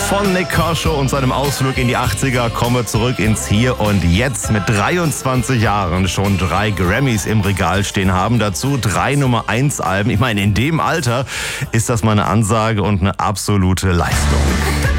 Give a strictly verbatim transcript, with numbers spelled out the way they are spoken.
Von Nik Kershaw und seinem Ausflug in die achtziger kommen wir zurück ins Hier und Jetzt. Mit dreiundzwanzig Jahren schon drei Grammys im Regal stehen haben. Dazu drei Nummer eins Alben. Ich meine, in dem Alter ist das mal eine Ansage und eine absolute Leistung.